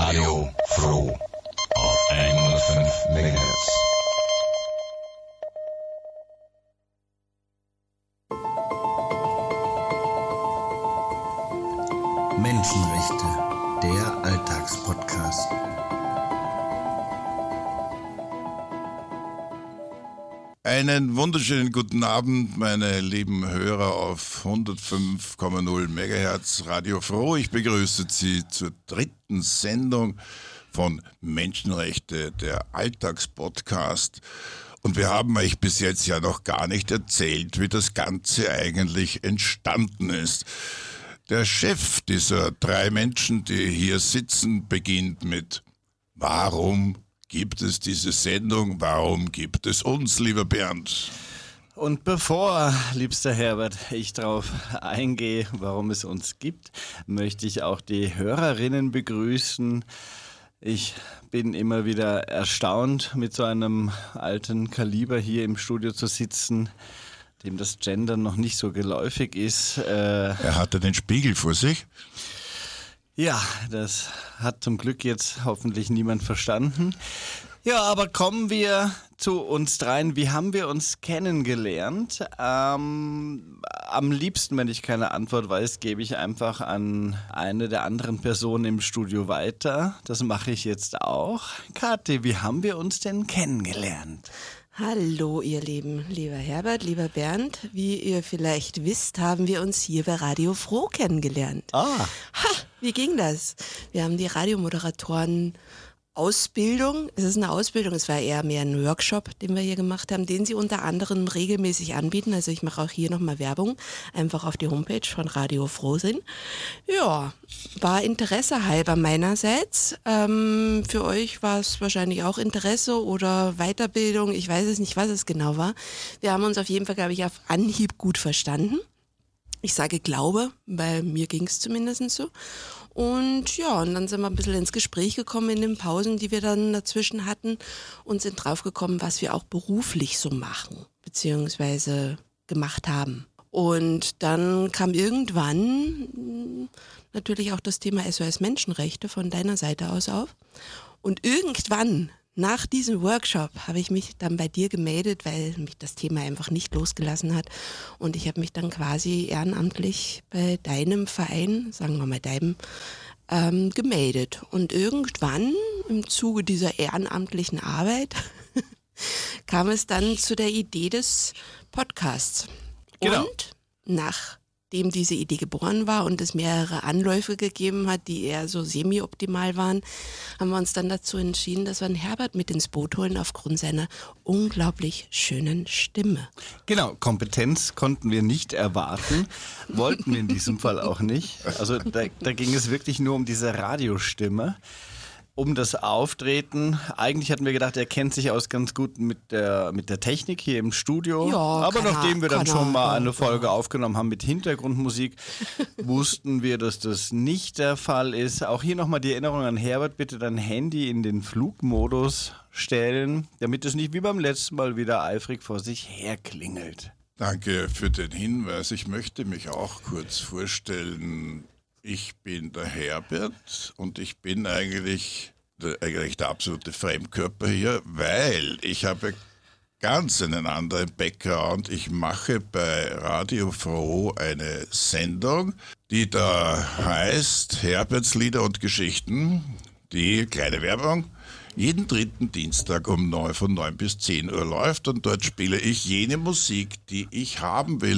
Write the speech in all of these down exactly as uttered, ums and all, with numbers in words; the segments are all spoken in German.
Radio Froh auf hundertfünf Megahertz. Menschenrechte, der Alltagspodcast. Einen wunderschönen guten Abend, meine lieben Hörer auf hundertfünf Komma null Megahertz Radio Froh. Ich begrüße Sie zur dritten Sendung von Menschenrechte, der Alltagspodcast. Und wir haben euch bis jetzt ja noch gar nicht erzählt, wie das Ganze eigentlich entstanden ist. Der Chef dieser drei Menschen, die hier sitzen, beginnt mit: Warum gibt es diese Sendung? Warum gibt es uns, lieber Bernd? Und bevor, liebster Herbert, ich darauf eingehe, warum es uns gibt, möchte ich auch die Hörerinnen begrüßen. Ich bin immer wieder erstaunt, mit so einem alten Kaliber hier im Studio zu sitzen, dem das Gendern noch nicht so geläufig ist. Äh, er hatte den Spiegel vor sich. Ja, das hat zum Glück jetzt hoffentlich niemand verstanden. Ja, aber kommen wir zu uns dreien. Wie haben wir uns kennengelernt? Ähm, am liebsten, wenn ich keine Antwort weiß, gebe ich einfach an eine der anderen Personen im Studio weiter. Das mache ich jetzt auch. Kathi, wie haben wir uns denn kennengelernt? Hallo ihr Lieben, lieber Herbert, lieber Bernd. Wie ihr vielleicht wisst, haben wir uns hier bei Radio Froh kennengelernt. Ah. Ha, wie ging das? Wir haben die Radiomoderatoren Ausbildung, es ist eine Ausbildung, es war eher mehr ein Workshop, den wir hier gemacht haben, den sie unter anderem regelmäßig anbieten. Also ich mache auch hier nochmal Werbung, einfach auf die Homepage von Radio Froh sind. Ja, war Interesse halber meinerseits. Ähm, für euch war es wahrscheinlich auch Interesse oder Weiterbildung, ich weiß es nicht, was es genau war. Wir haben uns auf jeden Fall, glaube ich, auf Anhieb gut verstanden. Ich sage glaube, bei mir ging es zumindest so. Und ja, und dann sind wir ein bisschen ins Gespräch gekommen in den Pausen, die wir dann dazwischen hatten und sind drauf gekommen, was wir auch beruflich so machen, beziehungsweise gemacht haben. Und dann kam irgendwann natürlich auch das Thema S O S Menschenrechte von deiner Seite aus auf. Und irgendwann, nach diesem Workshop, habe ich mich dann bei dir gemeldet, weil mich das Thema einfach nicht losgelassen hat. Und ich habe mich dann quasi ehrenamtlich bei deinem Verein, sagen wir mal deinem, ähm, gemeldet. Und irgendwann im Zuge dieser ehrenamtlichen Arbeit kam es dann zu der Idee des Podcasts. Genau. Und nachdem diese Idee geboren war und es mehrere Anläufe gegeben hat, die eher so semi-optimal waren, haben wir uns dann dazu entschieden, dass wir einen Herbert mit ins Boot holen aufgrund seiner unglaublich schönen Stimme. Genau, Kompetenz konnten wir nicht erwarten, wollten wir in diesem Fall auch nicht. Also da, da ging es wirklich nur um diese Radiostimme. Um das Auftreten. Eigentlich hatten wir gedacht, er kennt sich aus ganz gut mit der, mit der Technik hier im Studio. Ja, aber nachdem wir dann schon mal eine Folge ja. aufgenommen haben mit Hintergrundmusik, wussten wir, dass das nicht der Fall ist. Auch hier nochmal die Erinnerung an Herbert, bitte dein Handy in den Flugmodus stellen, damit es nicht wie beim letzten Mal wieder eifrig vor sich her klingelt. Danke für den Hinweis. Ich möchte mich auch kurz vorstellen. Ich bin der Herbert und ich bin eigentlich der, eigentlich der absolute Fremdkörper hier, weil ich habe ganz einen anderen Background. Ich mache bei Radio Froh eine Sendung, die da heißt Herberts Lieder und Geschichten, die kleine Werbung, jeden dritten Dienstag um neun, von neun bis zehn Uhr läuft und dort spiele ich jene Musik, die ich haben will.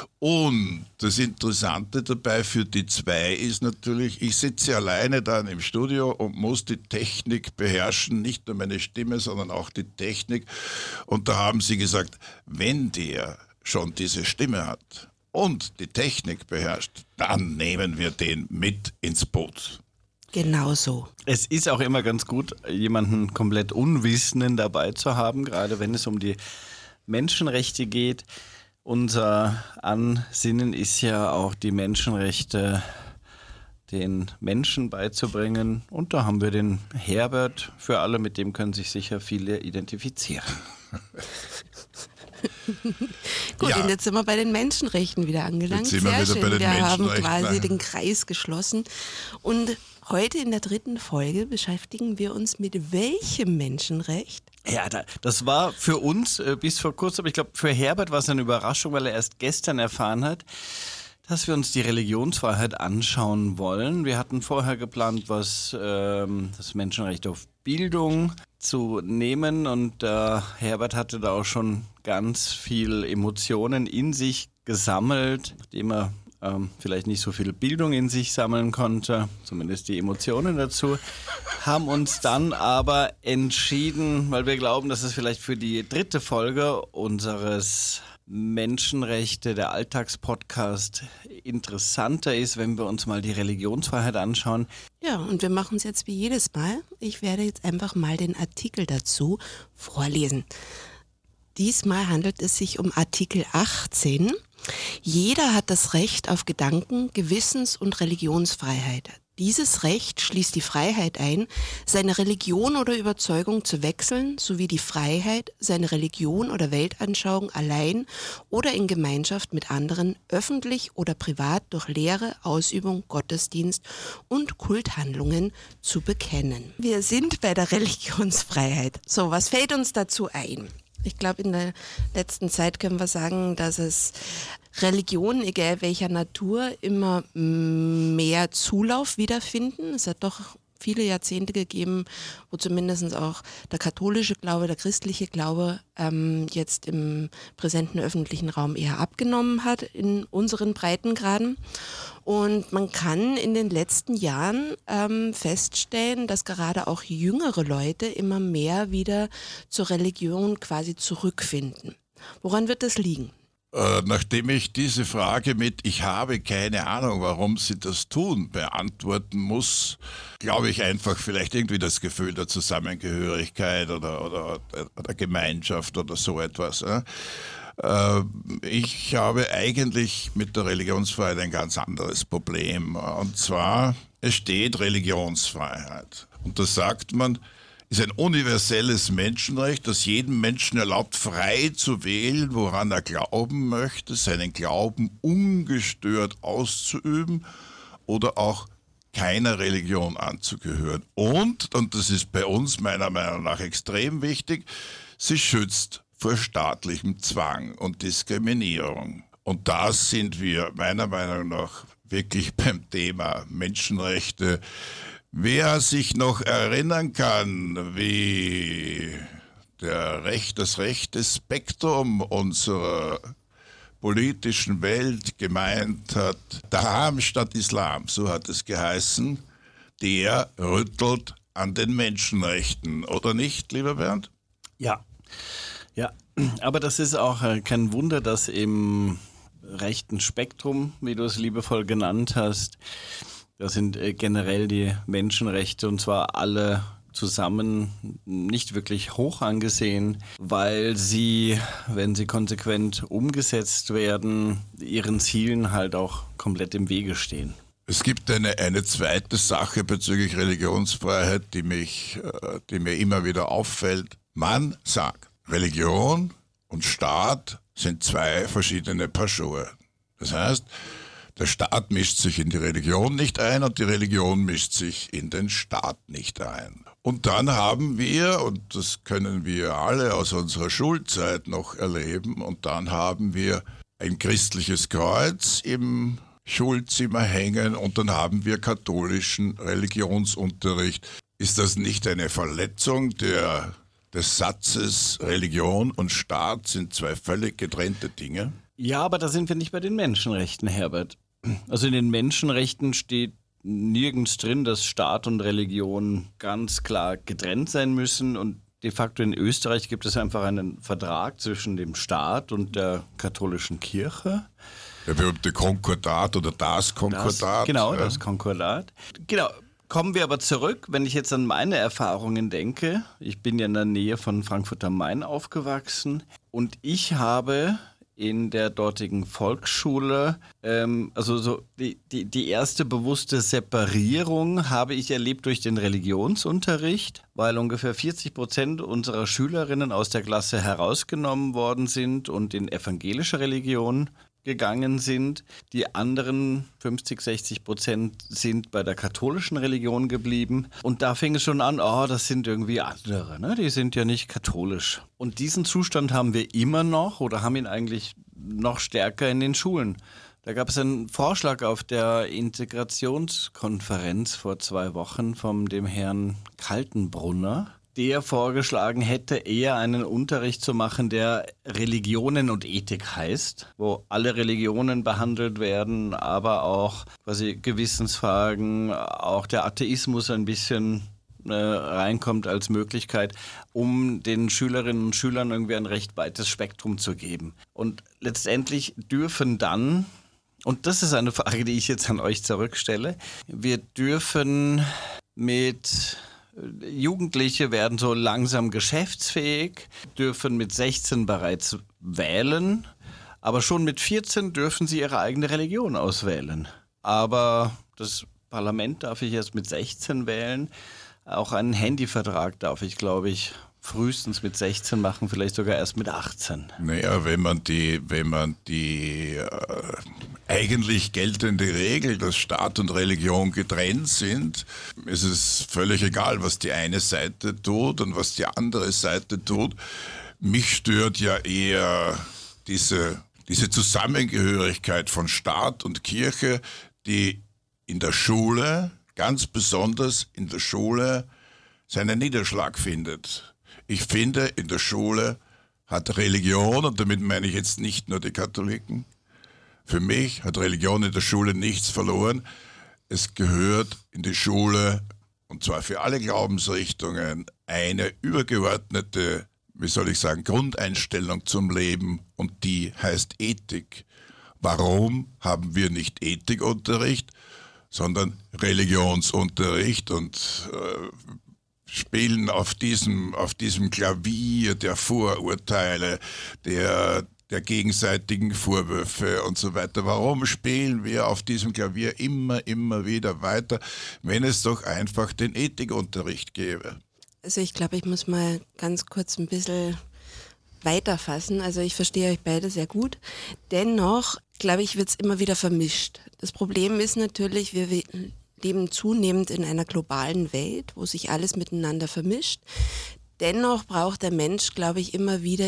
Und das Interessante dabei für die zwei ist natürlich, ich sitze alleine dann im Studio und muss die Technik beherrschen, nicht nur meine Stimme, sondern auch die Technik. Und da haben sie gesagt, wenn der schon diese Stimme hat und die Technik beherrscht, dann nehmen wir den mit ins Boot. Genau so. Es ist auch immer ganz gut, jemanden komplett Unwissenden dabei zu haben, gerade wenn es um die Menschenrechte geht. Unser Ansinnen ist ja auch, die Menschenrechte den Menschen beizubringen. Und da haben wir den Herbert für alle, mit dem können sich sicher viele identifizieren. Gut, Ja. und jetzt sind wir bei den Menschenrechten wieder angelangt. Jetzt sind wir Sehr wieder schön. bei den wir haben Menschenrechten. quasi den Kreis geschlossen. Und Heute in der dritten Folge beschäftigen wir uns mit welchem Menschenrecht? Ja, da, das war für uns äh, bis vor kurzem, aber ich glaube für Herbert war es eine Überraschung, weil er erst gestern erfahren hat, dass wir uns die Religionsfreiheit anschauen wollen. Wir hatten vorher geplant, was ähm, das Menschenrecht auf Bildung zu nehmen und äh, Herbert hatte da auch schon ganz viel Emotionen in sich gesammelt, nachdem er ähm, vielleicht nicht so viel Bildung in sich sammeln konnte, zumindest die Emotionen dazu, haben uns dann aber entschieden, weil wir glauben, dass es vielleicht für die dritte Folge unseres Menschenrechte, der Alltagspodcast, interessanter ist, wenn wir uns mal die Religionsfreiheit anschauen. Ja, und wir machen es jetzt wie jedes Mal. Ich werde jetzt einfach mal den Artikel dazu vorlesen. Diesmal handelt es sich um Artikel achtzehn. Jeder hat das Recht auf Gedanken-, Gewissens- und Religionsfreiheit. Dieses Recht schließt die Freiheit ein, seine Religion oder Überzeugung zu wechseln, sowie die Freiheit, seine Religion oder Weltanschauung allein oder in Gemeinschaft mit anderen, öffentlich oder privat durch Lehre, Ausübung, Gottesdienst und Kulthandlungen zu bekennen. Wir sind bei der Religionsfreiheit. So, was fällt uns dazu ein? Ich glaube, in der letzten Zeit können wir sagen, dass es Religionen, egal welcher Natur, immer mehr Zulauf wiederfinden. Es hat doch viele Jahrzehnte gegeben, wo zumindest auch der katholische Glaube, der christliche Glaube ähm, jetzt im präsenten öffentlichen Raum eher abgenommen hat in unseren Breitengraden. Und man kann in den letzten Jahren ähm, feststellen, dass gerade auch jüngere Leute immer mehr wieder zur Religion quasi zurückfinden. Woran wird das liegen? Äh, nachdem ich diese Frage mit "Ich habe keine Ahnung, warum Sie das tun" beantworten muss, glaube ich einfach vielleicht irgendwie das Gefühl der Zusammengehörigkeit oder, oder, oder Gemeinschaft oder so etwas. Äh? Ich habe eigentlich mit der Religionsfreiheit ein ganz anderes Problem. Und zwar, es steht Religionsfreiheit. Und da sagt man, ist ein universelles Menschenrecht, das jedem Menschen erlaubt, frei zu wählen, woran er glauben möchte, seinen Glauben ungestört auszuüben oder auch keiner Religion anzugehören. Und, und das ist bei uns meiner Meinung nach extrem wichtig, sie schützt vor staatlichem Zwang und Diskriminierung. Und da sind wir meiner Meinung nach wirklich beim Thema Menschenrechte. Wer sich noch erinnern kann, wie der Recht, das rechte Spektrum unserer politischen Welt gemeint hat, Daham statt Islam, so hat es geheißen, der rüttelt an den Menschenrechten, oder nicht, lieber Bernd? Ja. Ja, aber das ist auch kein Wunder, dass im rechten Spektrum, wie du es liebevoll genannt hast, das sind generell die Menschenrechte und zwar alle zusammen nicht wirklich hoch angesehen, weil sie, wenn sie konsequent umgesetzt werden, ihren Zielen halt auch komplett im Wege stehen. Es gibt eine, eine zweite Sache bezüglich Religionsfreiheit, die mich, die mir immer wieder auffällt. Man sagt, Religion und Staat sind zwei verschiedene Paar Schuhe. Das heißt, der Staat mischt sich in die Religion nicht ein und die Religion mischt sich in den Staat nicht ein. Und dann haben wir, und das können wir alle aus unserer Schulzeit noch erleben, und dann haben wir ein christliches Kreuz im Schulzimmer hängen und dann haben wir katholischen Religionsunterricht. Ist das nicht eine Verletzung der des Satzes Religion und Staat sind zwei völlig getrennte Dinge? Ja, aber da sind wir nicht bei den Menschenrechten, Herbert. Also in den Menschenrechten steht nirgends drin, dass Staat und Religion ganz klar getrennt sein müssen und de facto in Österreich gibt es einfach einen Vertrag zwischen dem Staat und der katholischen Kirche. Der berühmte Konkordat oder das Konkordat. Das, genau, ja. das Konkordat. Genau. Kommen wir aber zurück, wenn ich jetzt an meine Erfahrungen denke. Ich bin ja in der Nähe von Frankfurt am Main aufgewachsen und ich habe in der dortigen Volksschule, ähm, also so die, die, die erste bewusste Separierung habe ich erlebt durch den Religionsunterricht, weil ungefähr vierzig Prozent unserer Schülerinnen aus der Klasse herausgenommen worden sind und in evangelische Religion gegangen sind. Die anderen fünfzig, sechzig Prozent sind bei der katholischen Religion geblieben. Und da fing es schon an, oh, das sind irgendwie andere, ne? Die sind ja nicht katholisch. Und diesen Zustand haben wir immer noch oder haben ihn eigentlich noch stärker in den Schulen. Da gab es einen Vorschlag auf der Integrationskonferenz vor zwei Wochen von dem Herrn Kaltenbrunner, der vorgeschlagen hätte, eher einen Unterricht zu machen, der Religionen und Ethik heißt, wo alle Religionen behandelt werden, aber auch quasi Gewissensfragen, auch der Atheismus ein bisschen äh, reinkommt als Möglichkeit, um den Schülerinnen und Schülern irgendwie ein recht weites Spektrum zu geben. Und letztendlich dürfen dann, und das ist eine Frage, die ich jetzt an euch zurückstelle, wir dürfen mit... Jugendliche werden so langsam geschäftsfähig, dürfen mit sechzehn bereits wählen, aber schon mit vierzehn dürfen sie ihre eigene Religion auswählen. Aber das Parlament darf ich erst mit sechzehn wählen. Auch einen Handyvertrag darf ich, glaube ich, frühestens mit sechzehn machen, vielleicht sogar erst mit achtzehn. Naja, wenn man die, wenn man die äh, eigentlich geltende Regel, dass Staat und Religion getrennt sind, ist es völlig egal, was die eine Seite tut und was die andere Seite tut. Mich stört ja eher diese, diese Zusammengehörigkeit von Staat und Kirche, die in der Schule, ganz besonders in der Schule, seinen Niederschlag findet. Ich finde, in der Schule hat Religion, und damit meine ich jetzt nicht nur die Katholiken, für mich hat Religion in der Schule nichts verloren. Es gehört in die Schule, und zwar für alle Glaubensrichtungen, eine übergeordnete, wie soll ich sagen, Grundeinstellung zum Leben, und die heißt Ethik. Warum haben wir nicht Ethikunterricht, sondern Religionsunterricht und äh, spielen auf diesem, auf diesem Klavier der Vorurteile, der, der gegenseitigen Vorwürfe und so weiter. Warum spielen wir auf diesem Klavier immer, immer wieder weiter, wenn es doch einfach den Ethikunterricht gäbe? Also ich glaube, ich muss mal ganz kurz ein bisschen weiterfassen. Also ich verstehe euch beide sehr gut. Dennoch, glaube ich, wird es immer wieder vermischt. Das Problem ist natürlich, wir leben zunehmend in einer globalen Welt, wo sich alles miteinander vermischt. Dennoch braucht der Mensch, glaube ich, immer wieder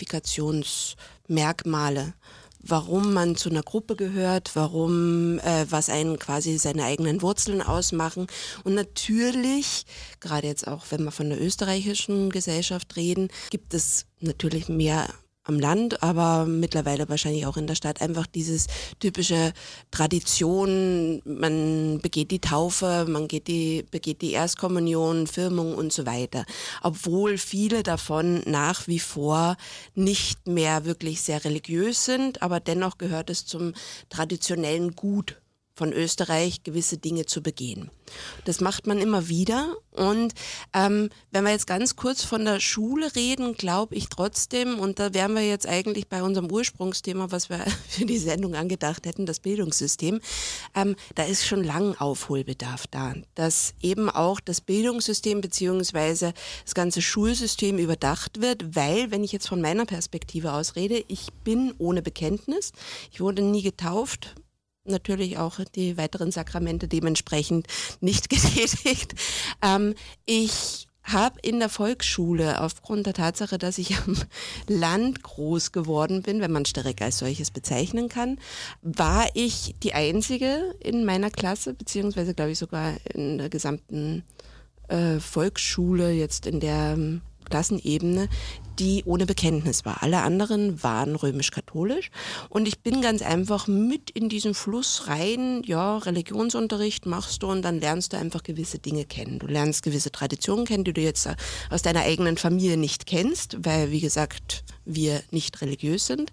Identifikationsmerkmale. Warum man zu einer Gruppe gehört, warum, äh, was einen quasi seine eigenen Wurzeln ausmachen. Und natürlich, gerade jetzt auch, wenn wir von der österreichischen Gesellschaft reden, gibt es natürlich mehr am Land, aber mittlerweile wahrscheinlich auch in der Stadt einfach dieses typische Tradition, man begeht die Taufe, man geht die, begeht die Erstkommunion, Firmung und so weiter. Obwohl viele davon nach wie vor nicht mehr wirklich sehr religiös sind, aber dennoch gehört es zum traditionellen Gut von Österreich, gewisse Dinge zu begehen. Das macht man immer wieder, und ähm, wenn wir jetzt ganz kurz von der Schule reden, glaube ich trotzdem, und da wären wir jetzt eigentlich bei unserem Ursprungsthema, was wir für die Sendung angedacht hätten, das Bildungssystem, ähm, da ist schon lang Aufholbedarf da, dass eben auch das Bildungssystem beziehungsweise das ganze Schulsystem überdacht wird, weil, wenn ich jetzt von meiner Perspektive aus rede, ich bin ohne Bekenntnis, ich wurde nie getauft, natürlich auch die weiteren Sakramente dementsprechend nicht getätigt. Ähm, ich habe in der Volksschule, aufgrund der Tatsache, dass ich am Land groß geworden bin, wenn man Sterek als solches bezeichnen kann, war ich die Einzige in meiner Klasse, beziehungsweise glaube ich sogar in der gesamten äh, Volksschule, jetzt in der ähm, Klassenebene, die ohne Bekenntnis war. Alle anderen waren römisch-katholisch, und ich bin ganz einfach mit in diesen Fluss rein, ja, Religionsunterricht machst du und dann lernst du einfach gewisse Dinge kennen. Du lernst gewisse Traditionen kennen, die du jetzt aus deiner eigenen Familie nicht kennst, weil, wie gesagt, wir nicht religiös sind.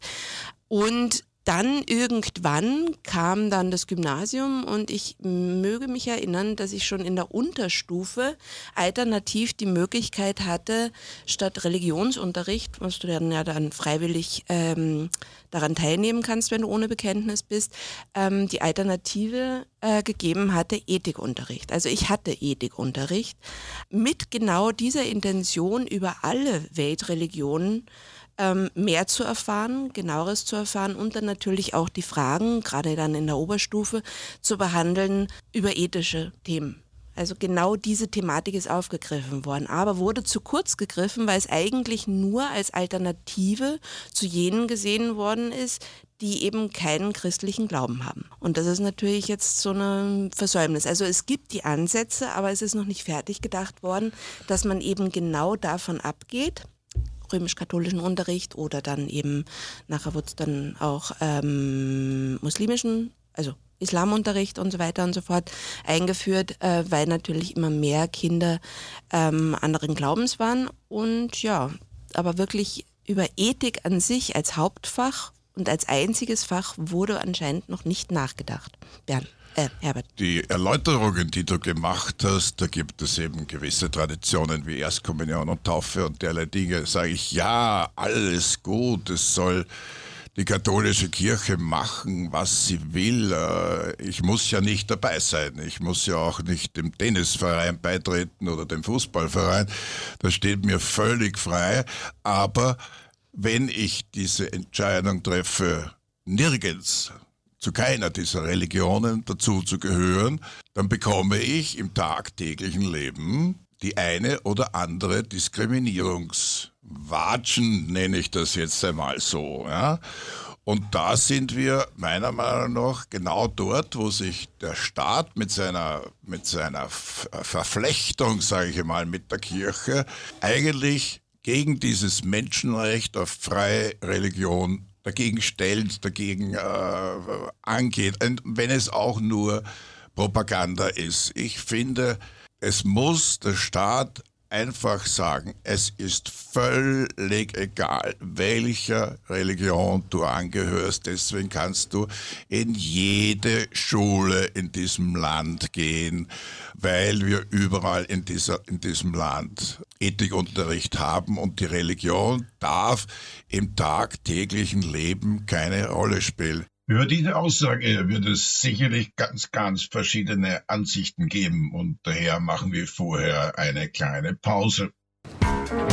Und dann irgendwann kam dann das Gymnasium, und ich möge mich erinnern, dass ich schon in der Unterstufe alternativ die Möglichkeit hatte, statt Religionsunterricht, was du dann ja dann freiwillig ähm, daran teilnehmen kannst, wenn du ohne Bekenntnis bist, ähm, die Alternative äh, gegeben hatte, Ethikunterricht. Also ich hatte Ethikunterricht mit genau dieser Intention, über alle Weltreligionen ähm, mehr zu erfahren, genaueres zu erfahren und dann natürlich auch die Fragen, gerade dann in der Oberstufe, zu behandeln über ethische Themen. Also genau diese Thematik ist aufgegriffen worden, aber wurde zu kurz gegriffen, weil es eigentlich nur als Alternative zu jenen gesehen worden ist, die eben keinen christlichen Glauben haben. Und das ist natürlich jetzt so ein Versäumnis. Also es gibt die Ansätze, aber es ist noch nicht fertig gedacht worden, dass man eben genau davon abgeht, römisch-katholischen Unterricht oder dann eben, nachher wird es dann auch ähm, muslimischen, also Islamunterricht und so weiter und so fort eingeführt, äh, weil natürlich immer mehr Kinder ähm, anderen Glaubens waren. Und ja, aber wirklich über Ethik an sich als Hauptfach und als einziges Fach wurde anscheinend noch nicht nachgedacht. Bernd, äh, Herbert. Die Erläuterungen, die du gemacht hast, da gibt es eben gewisse Traditionen wie Erstkommunion und Taufe und derlei Dinge. Sage ich, ja, alles gut, es soll die katholische Kirche machen, was sie will. Ich muss ja nicht dabei sein. Ich muss ja auch nicht dem Tennisverein beitreten oder dem Fußballverein. Das steht mir völlig frei. Aber wenn ich diese Entscheidung treffe, nirgends zu keiner dieser Religionen dazu zu gehören, dann bekomme ich im tagtäglichen Leben die eine oder andere Diskriminierungswatschen, nenne ich das jetzt einmal so. Ja? Und da sind wir meiner Meinung nach genau dort, wo sich der Staat mit seiner, mit seiner Verflechtung, sage ich mal, mit der Kirche eigentlich gegen dieses Menschenrecht auf freie Religion dagegen stellt, dagegen äh, angeht, und wenn es auch nur Propaganda ist. Ich finde, es muss der Staat einfach sagen, es ist völlig egal, welcher Religion du angehörst. Deswegen kannst du in jede Schule in diesem Land gehen, weil wir überall in, dieser, in diesem Land Ethikunterricht haben und die Religion darf im tagtäglichen Leben keine Rolle spielen. Über diese Aussage wird es sicherlich ganz, ganz verschiedene Ansichten geben und daher machen wir vorher eine kleine Pause.